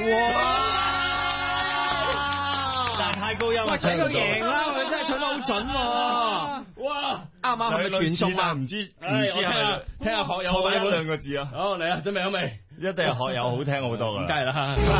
但係太高音， 喂，睇佢贏啦，佢真係唱得好準喎。 哇， 啱啱係咪傳送啊？ 唔知係咪聽下學友錯一兩個字啊？ 好嚟啊，準備好未？ 一定係學友好聽好多㗎。 梗係啦。